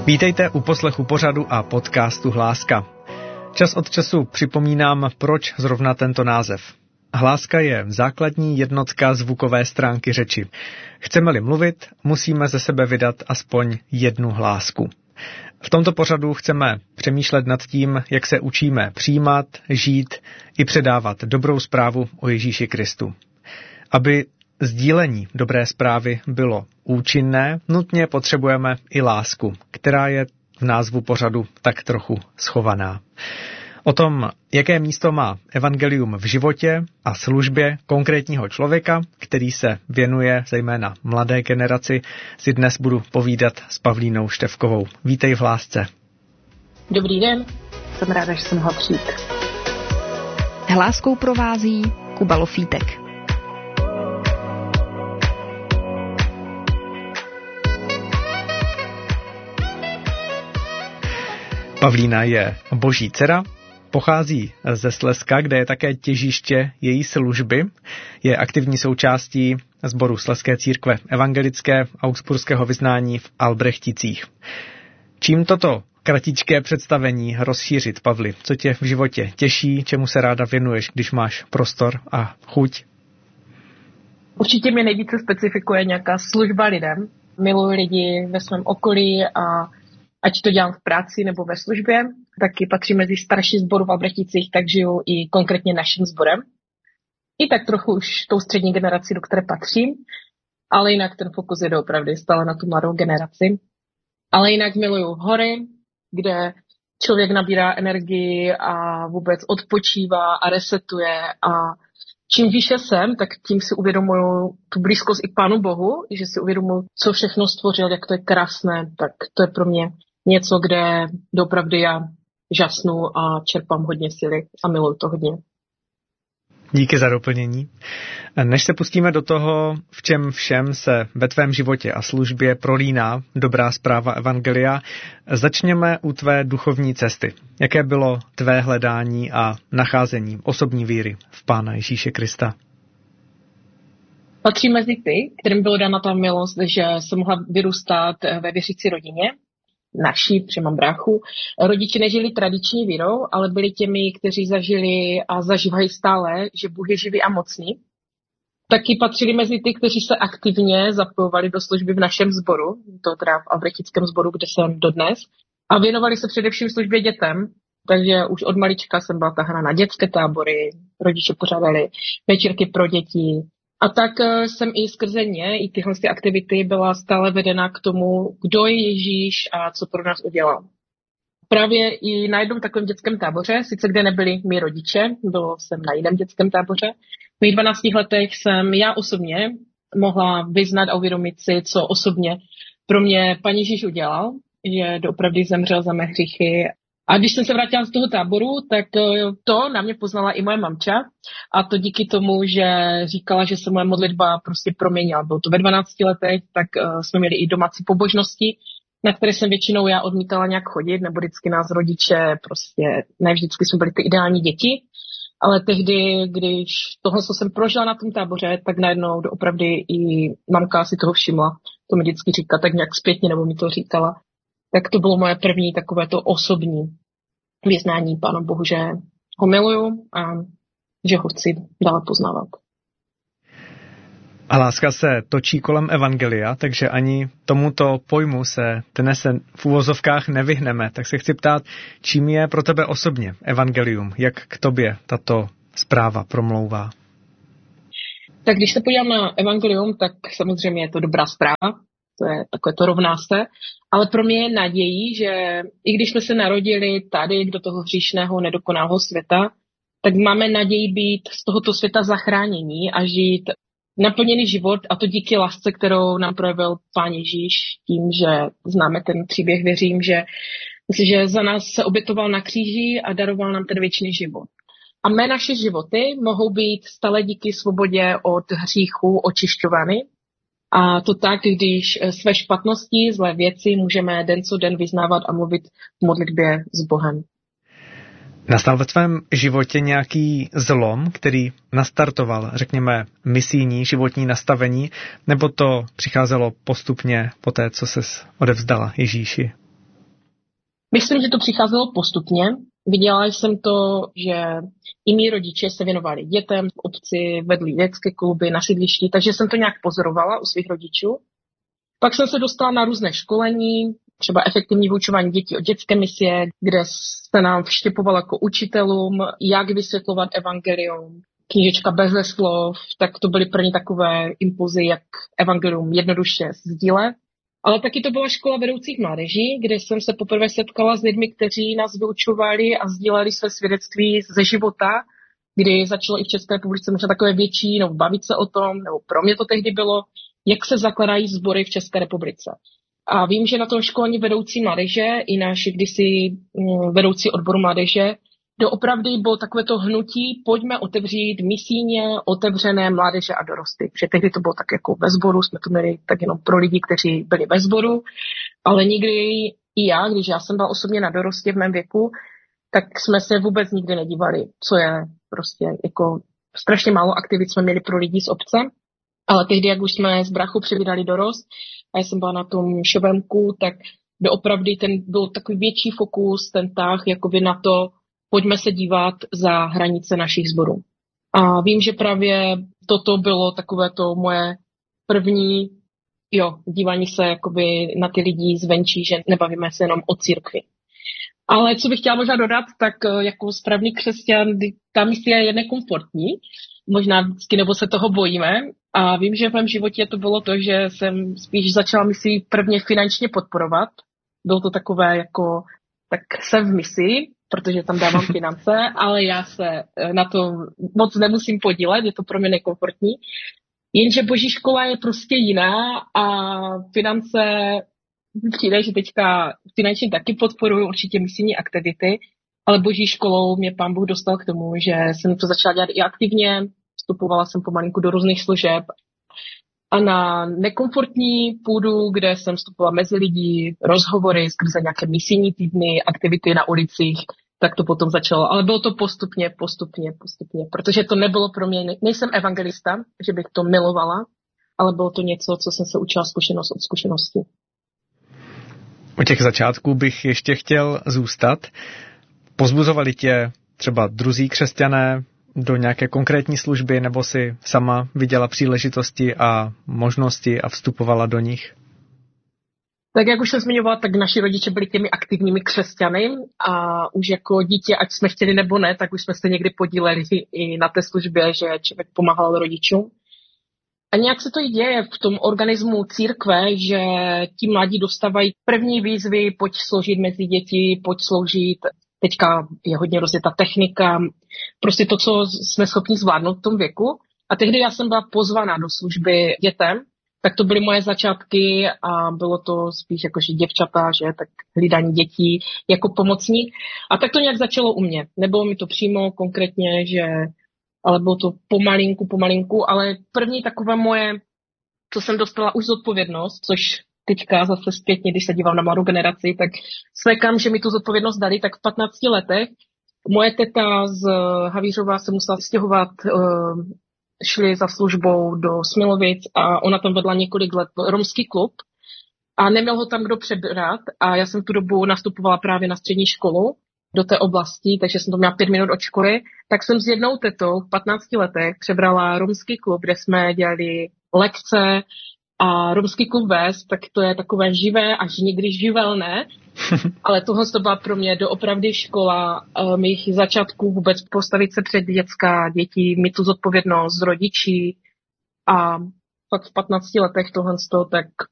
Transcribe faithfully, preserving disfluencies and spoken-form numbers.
Vítejte u poslechu pořadu a podcastu Hláska. Čas od času připomínám, proč zrovna tento název. Hláska je základní jednotka zvukové stránky řeči. Chceme-li mluvit, musíme ze sebe vydat aspoň jednu hlásku. V tomto pořadu chceme přemýšlet nad tím, jak se učíme přijímat, žít i předávat dobrou zprávu o Ježíši Kristu. Aby sdílení dobré zprávy bylo účinné, nutně potřebujeme i lásku, která je v názvu pořadu tak trochu schovaná. O tom, jaké místo má evangelium v životě a službě konkrétního člověka, který se věnuje zejména mladé generaci, si dnes budu povídat s Pavlínou Števkovou. Vítej v Hlásce. Dobrý den, jsem ráda, že jsem mohla přijít. Hláskou provází Kuba Lofítek. Pavlína je boží dcera, pochází ze Slezska, kde je také těžiště její služby. Je aktivní součástí sboru Slezské církve evangelické augsburského vyznání v Albrechticích. Čím toto kratičké představení rozšířit, Pavli? Co tě v životě těší, čemu se ráda věnuješ, když máš prostor a chuť? Určitě mě nejvíce specifikuje nějaká služba lidem. Miluji lidi ve svém okolí a ať to dělám v práci nebo ve službě, taky patří mezi starší sboru v Albrechticích, tak žiju i konkrétně naším sborem. I tak trochu už tou střední generaci, do které patřím, ale jinak ten fokus je doopravdy stále na tu mladou generaci. Ale jinak miluju hory, kde člověk nabírá energii a vůbec odpočívá a resetuje. A čím výše jsem, tak tím si uvědomuju tu blízkost i k Pánu Bohu, že si uvědomuju, co všechno stvořil, jak to je krásné, tak to je pro mě něco, kde doopravdy já žasnu a čerpám hodně síly a miluju to hodně. Díky za doplnění. Než se pustíme do toho, v čem všem se ve tvém životě a službě prolíná dobrá zpráva evangelia, začněme u tvé duchovní cesty. Jaké bylo tvé hledání a nacházení osobní víry v Pána Ježíše Krista? Patří mezi ty, kterým bylo dána ta milost, že jsem mohla vyrůstat ve věřící rodině, naší, protože mám bráchu. Rodiče nežili tradiční vírou, ale byli těmi, kteří zažili a zažívají stále, že Bůh je živý a mocný. Taky patřili mezi ty, kteří se aktivně zapojovali do služby v našem sboru, to teda v Albrechtickém sboru, kde jsem dodnes, a věnovali se především službě dětem. Takže už od malička jsem byla tahána na dětské tábory, rodiče pořádali večírky pro děti. A tak jsem i skrze ně, i tyhle aktivity byla stále vedena k tomu, kdo je Ježíš a co pro nás udělal. Právě i na jednom takovém dětském táboře, sice kde nebyli mý rodiče, bylo jsem na jiném dětském táboře, v mých dvanácti letech jsem já osobně mohla vyznat a uvědomit si, co osobně pro mě Pán Ježíš udělal, že doopravdy zemřel za mé hříchy. A když jsem se vrátila z toho táboru, tak to na mě poznala i moje mamča. A to díky tomu, že říkala, že se moje modlitba prostě proměnila. Bylo to ve dvanácti letech, tak jsme měli i domácí pobožnosti, na které jsem většinou já odmítala nějak chodit, nebo vždycky nás rodiče, prostě ne vždycky jsme byli ty ideální děti. Ale tehdy, když tohle, co jsem prožila na tom táboře, tak najednou doopravdy i mamka si toho všimla. To mi vždycky říká tak nějak zpětně, nebo mi to říkala. Tak to bylo moje první takové to osobní vyznání Pánu Bohu, že ho miluju a že ho chci dále poznávat. A láska se točí kolem evangelia, takže ani tomuto pojmu se dnes v uvozovkách nevyhneme. Tak se chci ptát, čím je pro tebe osobně evangelium? Jak k tobě tato zpráva promlouvá? Tak když se podívám na evangelium, tak samozřejmě je to dobrá zpráva. To je takové to rovná se, ale pro mě je nadějí, že i když jsme se narodili tady do toho hříšného, nedokonalého světa, tak máme naději být z tohoto světa zachránění a žít naplněný život, a to díky lásce, kterou nám projevil Pán Ježíš, tím, že známe ten příběh, věřím, že, že za nás se obětoval na kříži a daroval nám ten věčný život. A mé naše životy mohou být stále díky svobodě od hříchu očišťovány. A to tak, když své špatnosti, zlé věci můžeme den co den vyznávat a mluvit v modlitbě s Bohem. Nastal ve tvém životě nějaký zlom, který nastartoval, řekněme, misijní životní nastavení, nebo to přicházelo postupně po té, co ses odevzdala Ježíši? Myslím, že to přicházelo postupně. Viděla jsem to, že i mý rodiče se věnovali dětem v obci, vedli dětské kluby na sídlišti, takže jsem to nějak pozorovala u svých rodičů. Pak jsem se dostala na různé školení, třeba efektivní vyučování dětí od dětské misie, kde se nám vštěpovalo jako učitelům, jak vysvětlovat evangelium, knížečka Beze slov, tak to byly první takové impulzy, jak evangelium jednoduše sdílet. Ale taky to byla škola vedoucích mládeží, kde jsem se poprvé setkala s lidmi, kteří nás vyučovali a sdíleli své svědectví ze života, kdy začalo i v České republice možná takové větší, nebo bavit se o tom, nebo pro mě to tehdy bylo, jak se zakladají sbory v České republice. A vím, že na tom školení vedoucí mládeže i náš kdysi vedoucí odboru mládeže doopravdy bylo takové to hnutí, pojďme otevřít misijně otevřené mládeže a dorosty. Protože tehdy to bylo tak jako ve sboru, jsme to měli tak jenom pro lidi, kteří byli ve sboru, ale nikdy i já, když já jsem byla osobně na dorostě v mém věku, tak jsme se vůbec nikdy nedívali, co je prostě jako strašně málo aktivit jsme měli pro lidi z obce, ale tehdy, jak už jsme z brachu přivydali dorost a já jsem byla na tom šovemku, tak doopravdy ten byl takový větší fokus, ten tah jakoby na to, pojďme se dívat za hranice našich sborů. A vím, že právě toto bylo takové to moje první, jo, dívání se jakoby na ty lidi zvenčí, že nebavíme se jenom o církvi. Ale co bych chtěla možná dodat, tak jako správný křesťan, ta misie je nekomfortní, možná vždycky, nebo se toho bojíme. A vím, že v mém životě to bylo to, že jsem spíš začala misi prvně finančně podporovat. Bylo to takové jako, tak jsem v misi, protože tam dávám finance, ale já se na to moc nemusím podílet, je to pro mě nekomfortní. Jenže boží škola je prostě jiná a finance, přijde, že teďka finančně taky podporuji určitě misijní aktivity, ale boží školou mě pán Bůh dostal k tomu, že jsem to začala dělat i aktivně, vstupovala jsem pomalinku do různých služeb a na nekomfortní půdu, kde jsem vstupovala mezi lidi, rozhovory skrze nějaké misijní týdny, aktivity na ulicích, tak to potom začalo. Ale bylo to postupně, postupně, postupně, protože to nebylo pro mě, nejsem evangelista, že bych to milovala, ale bylo to něco, co jsem se učila zkušenost od zkušenosti. U těch začátků bych ještě chtěl zůstat. Pozbuzovali tě třeba druzí křesťané do nějaké konkrétní služby, nebo si sama viděla příležitosti a možnosti a vstupovala do nich? Tak jak už jsem zmiňovala, tak naši rodiče byli těmi aktivními křesťany a už jako dítě, ať jsme chtěli nebo ne, tak už jsme se někdy podíleli i na té službě, že člověk pomáhal rodičům. A nějak se to i děje v tom organismu církve, že ti mladí dostávají první výzvy, pojď sloužit mezi děti, pojď sloužit. Teďka je hodně rozjetá technika, prostě to, co jsme schopni zvládnout v tom věku. A tehdy já jsem byla pozvaná do služby dětem, tak to byly moje začátky a bylo to spíš jako, že děvčata, že tak hlídání dětí jako pomocník. A tak to nějak začalo u mě. Nebylo mi to přímo konkrétně, že, ale bylo to pomalinku, pomalinku, ale první takové moje, co jsem dostala už zodpovědnost, což teďka zase zpětně, když se dívám na mladou generaci, tak svekám, že mi tu zodpovědnost dali, tak v patnácti letech moje teta z Havířova se musela stěhovat, šli za službou do Smilovic a ona tam vedla několik let romský klub a neměl ho tam kdo přebrat a já jsem tu dobu nastupovala právě na střední školu do té oblasti, takže jsem to měla pět minut od školy, tak jsem s jednou tetou v patnácti letech přebrala romský klub, kde jsme dělali lekce a romský klub vést, tak to je takové živé, až někdy živelné, ale tohle to byla pro mě doopravdy škola mých začátků vůbec postavit se před dětská děti, mít tu zodpovědnost z rodičí a pak v patnácti letech tohle to tak